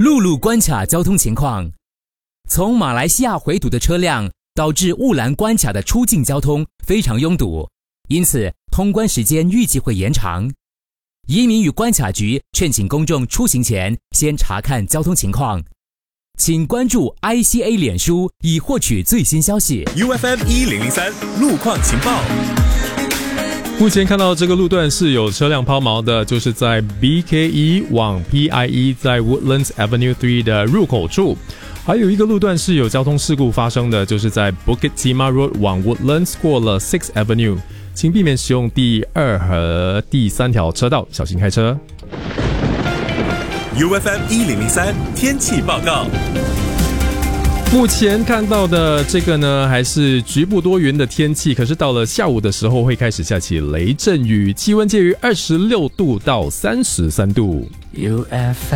陆路关卡交通情况。从马来西亚回堵的车辆导致雾兰关卡的出境交通非常拥堵，因此通关时间预计会延长。移民与关卡局劝请公众出行前先查看交通情况。请关注 ICA 脸书以获取最新消息。 UFM 1003路况情报。 目前看到这个路段是有车辆抛锚的，就是在 BKE 往 PIE 在 Woodlands Avenue 3的入口处。还有一个路段是有交通事故发生的，就是在 Bukit Timah Road 往 Woodlands 过了 6th Avenue， 请避免使用第2和第3条车道，小心开车。 UFM 1003天气报告。 目前看到的这个呢，还是局部多云的天气，可是到了下午的时候会开始下起雷阵雨，气温介于26度到33度。UFM